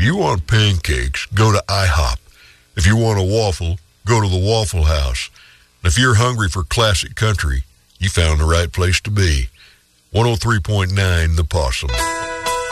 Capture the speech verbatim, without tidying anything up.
you want pancakes, go to IHOP. If you want a waffle, go to the Waffle House. And if you're hungry for classic country, you found the right place to be. one oh three point nine The Possum.